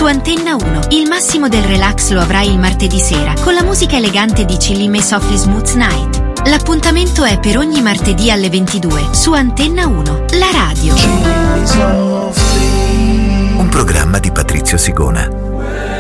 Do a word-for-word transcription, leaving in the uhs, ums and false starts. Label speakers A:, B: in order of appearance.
A: Antenna uno. Il massimo del relax lo avrai il martedì sera con la musica elegante di Chillim e Softly Smooth Night. L'appuntamento è per ogni martedì alle ventidue su Antenna uno, la radio.
B: Un programma di Patrizio Sigona.